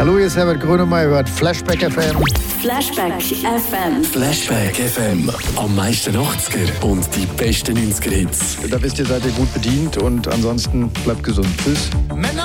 Hallo, hier ist Herbert Grönemeyer, hört Flashback FM. Flashback FM. Flashback FM. Am meisten 80er und die besten 90er Hits. Da wisst ihr, seid ihr gut bedient und ansonsten bleibt gesund. Tschüss.